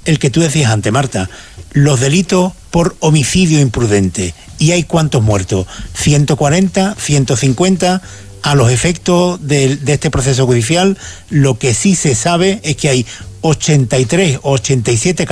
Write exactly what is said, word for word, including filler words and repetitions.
el que tú decías antes, Marta, los delitos por homicidio imprudente. ¿Y hay cuántos muertos? ¿ciento cuarenta? ¿ciento cincuenta? A los efectos de, de este proceso judicial, lo que sí se sabe es que hay ochenta y tres o ochenta y siete